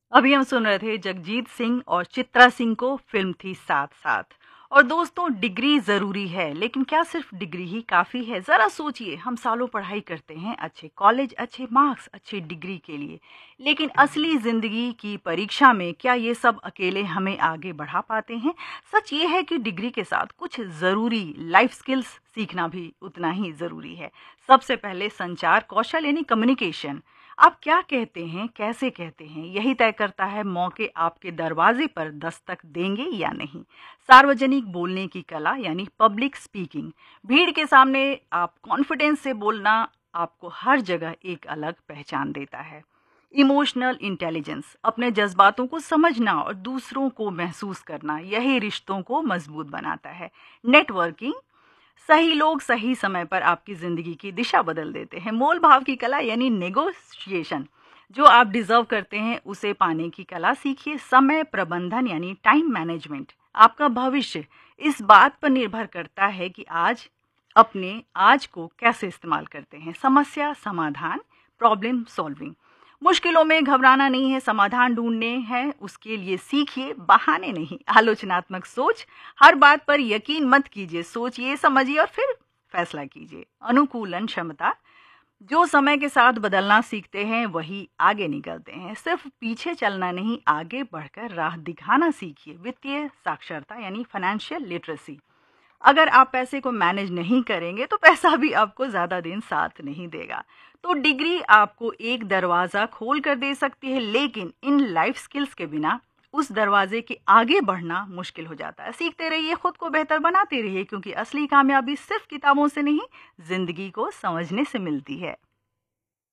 अभी हम सुन रहे थे जगजीत सिंह और चित्रा सिंह को, फिल्म थी साथ साथ। और दोस्तों, डिग्री जरूरी है, लेकिन क्या सिर्फ डिग्री ही काफी है? जरा सोचिए, हम सालों पढ़ाई करते हैं, अच्छे कॉलेज, अच्छे मार्क्स, अच्छी डिग्री के लिए, लेकिन असली जिंदगी की परीक्षा में क्या ये सब अकेले हमें आगे बढ़ा पाते हैं? सच ये है कि डिग्री के साथ कुछ जरूरी लाइफ स्किल्स सीखना भी उतना ही जरूरी है। सबसे पहले संचार कौशल यानी कम्युनिकेशन। आप क्या कहते हैं, कैसे कहते हैं, यही तय करता है मौके आपके दरवाजे पर दस्तक देंगे या नहीं। सार्वजनिक बोलने की कला यानी पब्लिक स्पीकिंग। भीड़ के सामने आप कॉन्फिडेंस से बोलना आपको हर जगह एक अलग पहचान देता है। इमोशनल इंटेलिजेंस, अपने जज्बातों को समझना और दूसरों को महसूस करना, यही रिश्तों को मजबूत बनाता है। नेटवर्किंग, सही लोग सही समय पर आपकी जिंदगी की दिशा बदल देते हैं। मोल भाव की कला यानी नेगोशिएशन, जो आप डिजर्व करते हैं उसे पाने की कला सीखिए। समय प्रबंधन यानी टाइम मैनेजमेंट, आपका भविष्य इस बात पर निर्भर करता है कि आज को कैसे इस्तेमाल करते हैं। समस्या समाधान, प्रॉब्लम सॉल्विंग, मुश्किलों में घबराना नहीं है, समाधान ढूंढने हैं, उसके लिए सीखिए, बहाने नहीं। आलोचनात्मक सोच, हर बात पर यकीन मत कीजिए, सोचिए, समझिए और फिर फैसला कीजिए। अनुकूलन क्षमता, जो समय के साथ बदलना सीखते हैं वही आगे निकलते हैं। सिर्फ पीछे चलना नहीं, आगे बढ़कर राह दिखाना सीखिए। वित्तीय साक्षरता यानी फाइनेंशियल लिटरेसी, अगर आप पैसे को मैनेज नहीं करेंगे तो पैसा भी आपको ज़्यादा दिन साथ नहीं देगा। तो डिग्री आपको एक दरवाज़ा खोल कर दे सकती है, लेकिन इन लाइफ स्किल्स के बिना उस दरवाजे के आगे बढ़ना मुश्किल हो जाता है। सीखते रहिए, खुद को बेहतर बनाते रहिए, क्योंकि असली कामयाबी सिर्फ किताबों से नहीं, जिंदगी को समझने से मिलती है।